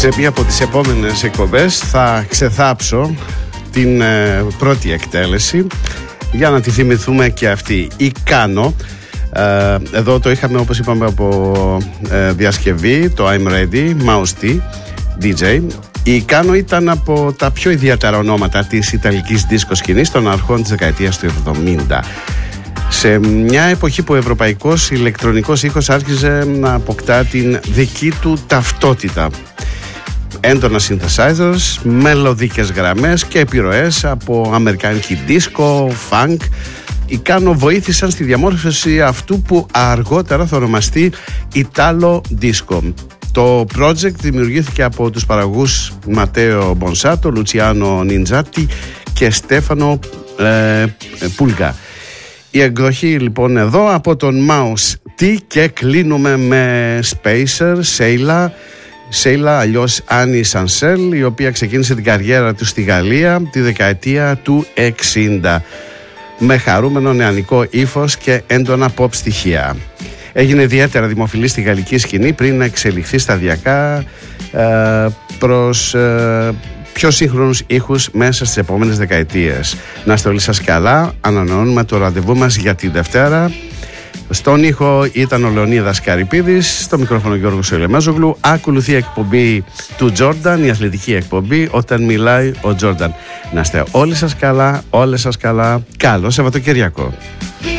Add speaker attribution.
Speaker 1: Σε μία από τις επόμενες εκπομπές θα ξεθάψω την πρώτη εκτέλεση για να τη θυμηθούμε και αυτή. Η Κάνω, εδώ το είχαμε όπως είπαμε από διασκευή, το I'm Ready, Mouse T, DJ. Η Κάνω ήταν από τα πιο ιδιαίτερα ονόματα της ιταλικής δίσκο σκηνής των αρχών της δεκαετίας του 70. Σε μια εποχή που ο ευρωπαϊκός ηλεκτρονικός ήχος άρχιζε να αποκτά την δική του ταυτότητα. Έντονα synthesizers, μελωδικές γραμμές και επιρροές από αμερικάνικη disco, funk. Οι Κάνω βοήθησαν στη διαμόρφωση αυτού που αργότερα θα ονομαστεί Italo Disco. Το project δημιουργήθηκε από τους παραγωγούς Ματέο Μπονσάτο, Λουτσιάνο Νιντζάτι και Στέφανο Πούλγα. Η εκδοχή λοιπόν εδώ από τον Mouse T και κλείνουμε με Spacer, Σέιλα, αλλιώς Άννη Σανσέλ, η οποία ξεκίνησε την καριέρα του στη Γαλλία τη δεκαετία του 60 με χαρούμενο νεανικό ύφος και έντονα pop στοιχεία. Έγινε ιδιαίτερα δημοφιλή στη γαλλική σκηνή πριν να εξελιχθεί σταδιακά προς πιο σύγχρονους ήχους μέσα στις επόμενες δεκαετίες. Να είστε όλοι σας καλά, ανανεώνουμε το ραντεβού μας για τη Δευτέρα. Στον ήχο ήταν ο Λεωνίδας Καρυπίδης, στο μικρόφωνο Γιώργος Ελεμέζογλου. Ακολουθεί η εκπομπή του Τζόρνταν, η αθλητική εκπομπή Όταν μιλάει ο Τζόρνταν. Να είστε όλοι σας καλά, όλες σας καλά. Καλό Σαββατοκυριακό.